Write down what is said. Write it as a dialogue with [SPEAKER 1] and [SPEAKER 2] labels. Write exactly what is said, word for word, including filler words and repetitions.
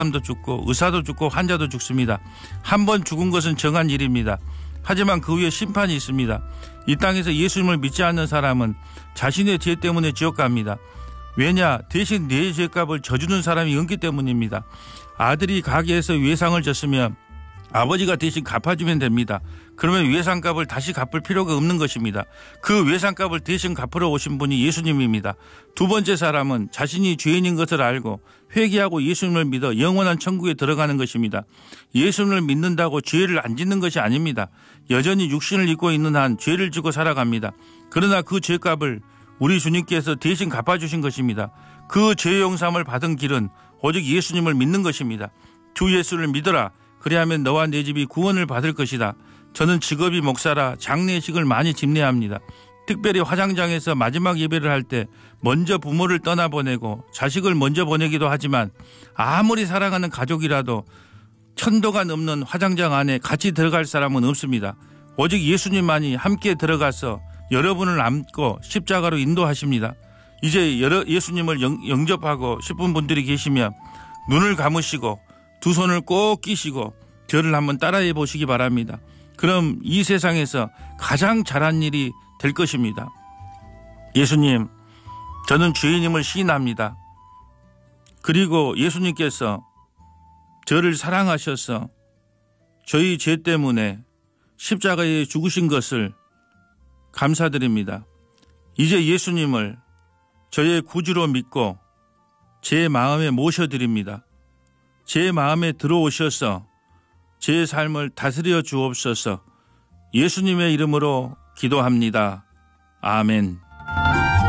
[SPEAKER 1] 사람도 죽고 의사도 죽고 환자도 죽습니다. 한 번 죽은 것은 정한 일입니다. 하지만 그 후에 심판이 있습니다. 이 땅에서 예수님을 믿지 않는 사람은 자신의 죄 때문에 지옥 갑니다. 왜냐? 대신 내 죄값을 져주는 사람이 없기 때문입니다. 아들이 가게에서 외상을 졌으면 아버지가 대신 갚아주면 됩니다. 그러면 외상값을 다시 갚을 필요가 없는 것입니다. 그 외상값을 대신 갚으러 오신 분이 예수님입니다. 두 번째 사람은 자신이 죄인인 것을 알고 회개하고 예수님을 믿어 영원한 천국에 들어가는 것입니다. 예수님을 믿는다고 죄를 안 짓는 것이 아닙니다. 여전히 육신을 입고 있는 한 죄를 지고 살아갑니다. 그러나 그 죄값을 우리 주님께서 대신 갚아주신 것입니다. 그 죄 용서함을 받은 길은 오직 예수님을 믿는 것입니다. 주 예수를 믿어라. 그리하면 너와 내 집이 구원을 받을 것이다. 저는 직업이 목사라 장례식을 많이 집례합니다. 특별히 화장장에서 마지막 예배를 할 때 먼저 부모를 떠나보내고 자식을 먼저 보내기도 하지만 아무리 사랑하는 가족이라도 천도가 넘는 화장장 안에 같이 들어갈 사람은 없습니다. 오직 예수님만이 함께 들어가서 여러분을 안고 십자가로 인도하십니다. 이제 예수님을 영접하고 싶은 분들이 계시면 눈을 감으시고 두 손을 꼭 끼시고 저를 한번 따라해 보시기 바랍니다. 그럼 이 세상에서 가장 잘한 일이 될 것입니다. 예수님, 저는 죄인임을 시인합니다. 그리고 예수님께서 저를 사랑하셔서 저희 죄 때문에 십자가에 죽으신 것을 감사드립니다. 이제 예수님을 저의 구주로 믿고 제 마음에 모셔드립니다. 제 마음에 들어오셔서 제 삶을 다스려 주옵소서. 예수님의 이름으로 기도합니다. 아멘.